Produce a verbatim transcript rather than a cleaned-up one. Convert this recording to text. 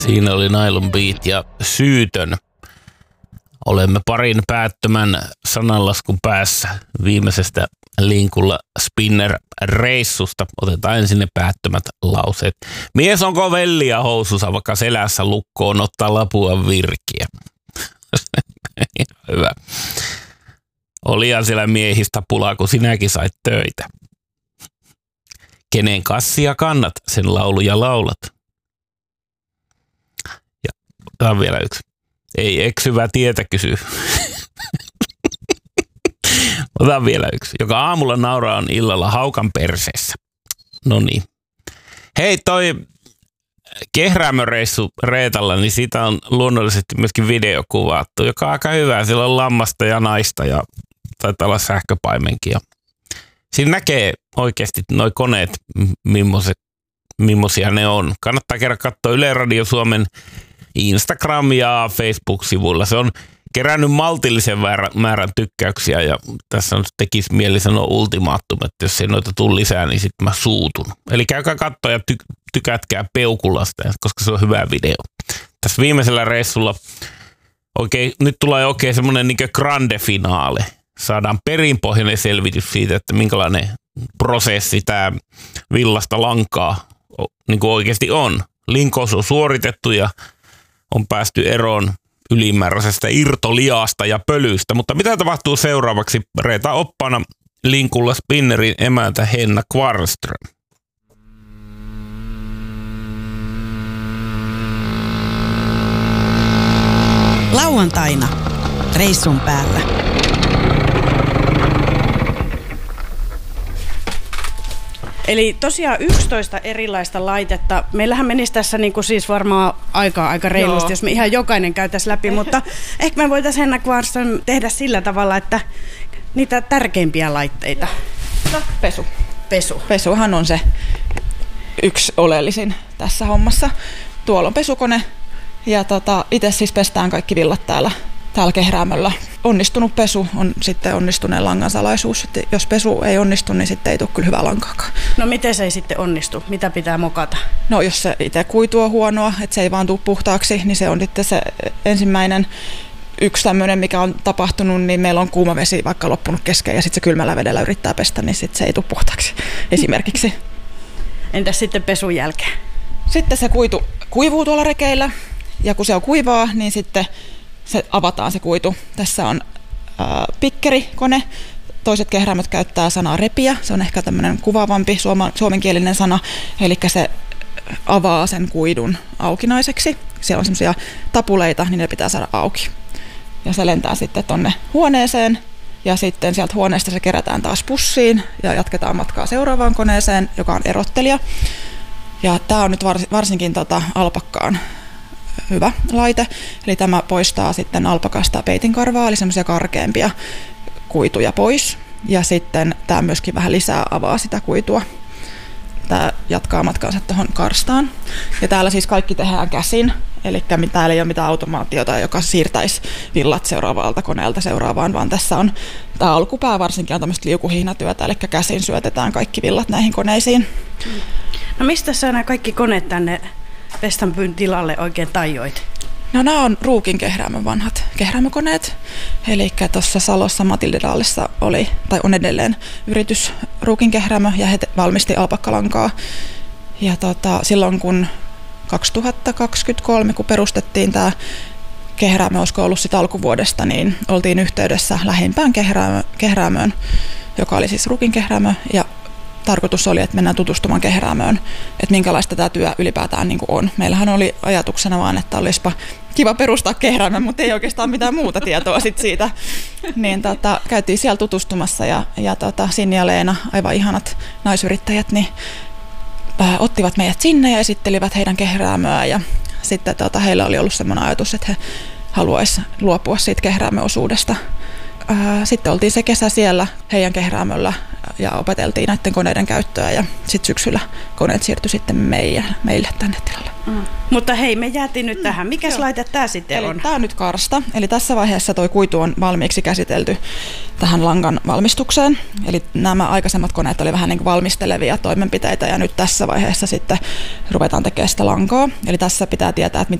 Siinä oli Nylon Beat ja Syytön. Olemme parin päättömän sananlaskun päässä viimeisestä Linkulla Spinner-reissusta. Otetaan ensin ne päättömät lauseet. Mies onko velliä housussa, vaikka selässä lukkoon ottaa lapua virkiä. Hyvä. Olihan siellä miehistä pulaa, kun sinäkin sait töitä. Kenen kassia kannat, sen lauluja laulat. Ja tämä on vielä yksi. Ei eksyvää tietä kysy. Otan vielä yksi. Joka aamulla nauraa on illalla haukan perseessä. No niin. Hei, toi kehräämöreissu Reetalla, niin siitä on luonnollisesti myöskin video kuvattu, joka on aika hyvä. Siellä on lammasta ja naista ja taitaa olla sähköpaimenkin. Siinä näkee oikeasti noi koneet, millaiset, millaisia ne on. Kannattaa kerran katsoa Yle Radio Suomen Instagram- ja Facebook-sivuilla. Se on kerännyt maltillisen määrän tykkäyksiä ja tässä on tekisi mieli sanoa ultimaattum, että jos ei noita tule lisää, niin sitten mä suutun. Eli käykää katsoa ja ty- tykätkää Peukulasta, koska se on hyvä video. Tässä viimeisellä reissulla oikein, nyt tulee oikein semmoinen niin kuin grande finaale. Saadaan perinpohjainen selvitys siitä, että minkälainen prosessi tämä villasta lankaa niin kuin oikeasti on. Linkous on suoritettu ja on päästy eroon ylimääräisestä irtoliasta ja pölystä. Mutta mitä tapahtuu seuraavaksi? Reeta oppana Linkulla Spinnerin emäntä Henna Kvarnström. Lauantaina reissun päällä. Eli tosiaan yksitoista erilaista laitetta. Meillähän menisi tässä niin kuin siis varmaan aikaa aika reilusti, Joo. jos me ihan jokainen käytäisiin läpi, mutta ehkä me voitaisiin Henna Kvarnström tehdä sillä tavalla, että niitä tärkeimpiä laitteita. No, pesu. Pesu. Pesuhan on se yksi oleellisin tässä hommassa. Tuolla on pesukone ja tota, itse siis pestään kaikki villat täällä. Täällä kehräämöllä. Onnistunut pesu on sitten onnistuneen langan salaisuus. Että jos pesu ei onnistu, niin sitten ei tule kyllä hyvää lankaakaan. No miten se ei sitten onnistu? Mitä pitää mokata? No jos se itse kuitu on huonoa, että se ei vaan tule puhtaaksi, niin se on sitten se ensimmäinen yksi tämmöinen, mikä on tapahtunut, niin meillä on kuuma vesi vaikka loppunut kesken ja sitten se kylmällä vedellä yrittää pestä, niin sitten se ei tule puhtaaksi esimerkiksi. Entäs sitten pesun jälkeen? Sitten se kuitu kuivuu tuolla rekeillä ja kun se on kuivaa, niin sitten se avataan se kuitu. Tässä on ää, pikkerikone. Toiset kehräämöt käyttää sanaa repiä. Se on ehkä tämmöinen kuvaavampi suoma, suomenkielinen sana. Eli se avaa sen kuidun aukinaiseksi. Siellä on semmoisia tapuleita, niin ne pitää saada auki. Ja se lentää sitten tonne huoneeseen. Ja sitten sieltä huoneesta se kerätään taas pussiin ja jatketaan matkaa seuraavaan koneeseen, joka on erottelija. Ja tämä on nyt varsinkin tota alpakkaan hyvä laite. Eli tämä poistaa sitten alpakasta peitinkarvaa, eli semmoisia karkeampia kuituja pois. Ja sitten tämä myöskin vähän lisää avaa sitä kuitua. Tämä jatkaa matkaansa tuohon karstaan. Ja täällä siis kaikki tehdään käsin. Eli täällä ei ole mitään automaatiota, joka siirtäisi villat seuraavalta koneelta seuraavaan, vaan tässä on tämä alkupää varsinkin on tämmöistä liukuhihnatyötä, eli käsin syötetään kaikki villat näihin koneisiin. No mistä sä nämä kaikki koneet tänne Vestanpyyn tilalle oikein tajoit? No nämä on Ruukin kehräämön vanhat kehräämökoneet. Eli tuossa Salossa Matildedaalissa oli, tai on edelleen yritys Ruukin kehräämö ja he valmisti alpakkalankaa. Ja tota, silloin kun kaksituhattakaksikymmentäkolme, kun perustettiin tämä kehräämö, olisiko ollut sitä alkuvuodesta, niin oltiin yhteydessä lähimpään kehräämö, kehräämöön, joka oli siis Ruukin kehräämö. Ja tarkoitus oli, että mennään tutustumaan kehräämöön, että minkälaista tämä työ ylipäätään niin kuin on. Meillähän oli ajatuksena vaan, että olisipa kiva perustaa kehräämö, mutta ei oikeastaan mitään muuta tietoa sit siitä. Niin tota, käytiin siellä tutustumassa ja, ja tota, Sinni ja Leena, aivan ihanat naisyrittäjät, niin äh, ottivat meidät sinne ja esittelivät heidän kehräämöään. Ja sitten tota, heillä oli ollut semmoinen ajatus, että he haluaisivat luopua siitä kehräämöosuudesta sitten oltiin se kesä siellä heidän kehräämöllä ja opeteltiin näiden koneiden käyttöä ja sitten syksyllä koneet siirtyi sitten meidän, meille tänne tilalle. Mm. Mutta hei, me jäätiin nyt tähän. Mikäs Joo. laite tämä sitten Eli on? tämä on nyt karsta. Eli tässä vaiheessa tuo kuitu on valmiiksi käsitelty tähän langan valmistukseen. Eli nämä aikaisemmat koneet oli vähän niin kuin valmistelevia toimenpiteitä ja nyt tässä vaiheessa sitten ruvetaan tekemään sitä lankaa. Eli tässä pitää tietää, että